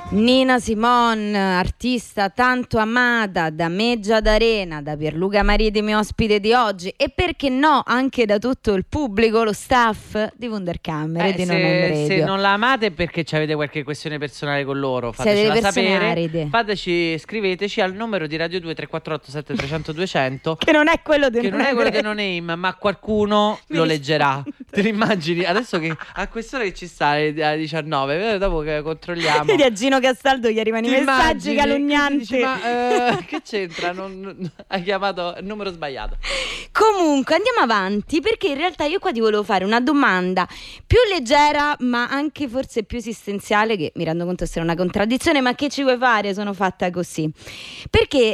Nina Simone, artista tanto amata da Meggia d'Arena, da Pierluca Maritimi, ospite di oggi, e perché no anche da tutto il pubblico, lo staff di Wunderkammer di Non Name Radio. Se non la amate è perché avete qualche questione personale con loro, Siete fatecela delle persone sapere. aride. Scriveteci al numero di Radio 2 348 7300 200 che non è quello di No Name, ma qualcuno lo leggerà. Te lo immagini? Adesso che a quest'ora che ci sta alle 19, dopo che controlliamo. Vedi a Gino Castaldo gli arrivano i messaggi calunnianti. Dici, ma che c'entra? Hai chiamato il numero sbagliato. Comunque andiamo avanti, perché in realtà io qua ti volevo fare una domanda più leggera ma anche forse più esistenziale, che mi rendo conto essere una contraddizione, ma che ci vuoi fare, sono fatta così. Perché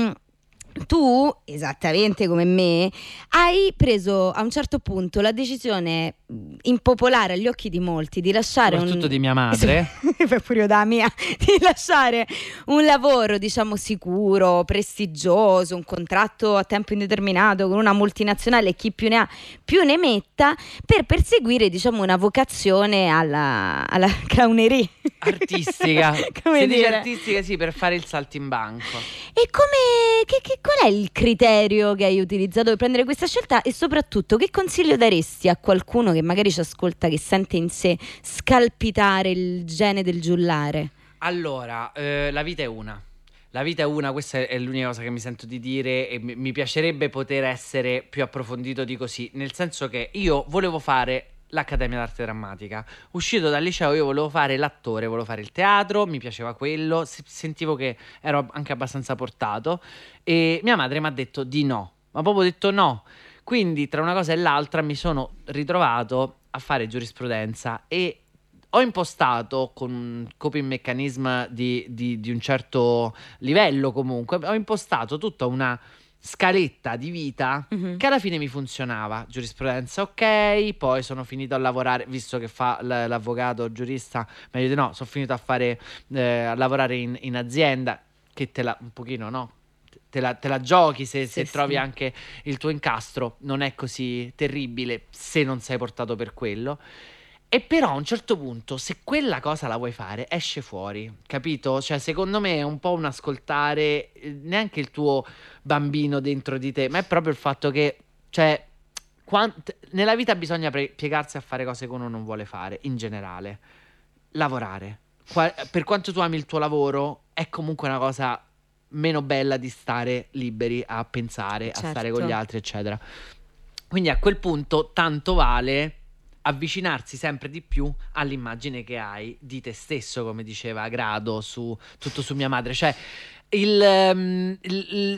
tu, esattamente come me, hai preso a un certo punto la decisione impopolare agli occhi di molti di lasciare soprattutto di mia madre pure io da mia, di lasciare un lavoro diciamo sicuro, prestigioso, un contratto a tempo indeterminato con una multinazionale, chi più ne ha più ne metta, per perseguire diciamo una vocazione alla clownerie artistica. Come si dire? dice artistica, sì, per fare il saltimbanco. E qual è il criterio che hai utilizzato per prendere questa scelta, e soprattutto che consiglio daresti a qualcuno che magari ci ascolta, che sente in sé scalpitare il gene del giullare? Allora, la vita è una. La vita è una, questa è l'unica cosa che mi sento di dire, e mi piacerebbe poter essere più approfondito di così, nel senso che io volevo fare l'Accademia d'Arte Drammatica. Uscito dal liceo io volevo fare l'attore, volevo fare il teatro, mi piaceva quello, sentivo che ero anche abbastanza portato, e mia madre mi ha detto di no, ma proprio detto no. Quindi tra una cosa e l'altra mi sono ritrovato a fare giurisprudenza, e ho impostato con un coping mechanism di un certo livello, comunque ho impostato tutta una scaletta di vita che alla fine mi funzionava. Giurisprudenza, ok, poi sono finito a lavorare, visto che fa l'avvocato giurista, meglio di no, sono finito a fare a lavorare in azienda, che te la un pochino, no? Te la giochi se trovi anche il tuo incastro, non è così terribile se non sei portato per quello. E però a un certo punto, se quella cosa la vuoi fare, esce fuori, capito? Cioè, secondo me è un po' un ascoltare neanche il tuo bambino dentro di te, ma è proprio il fatto che, cioè, nella vita bisogna piegarsi a fare cose che uno non vuole fare, in generale. Lavorare. Per quanto tu ami il tuo lavoro, è comunque una cosa meno bella di stare liberi a pensare, a stare con gli altri, eccetera. Quindi a quel punto tanto vale avvicinarsi sempre di più all'immagine che hai di te stesso, come diceva Grado tutto su mia madre. Cioè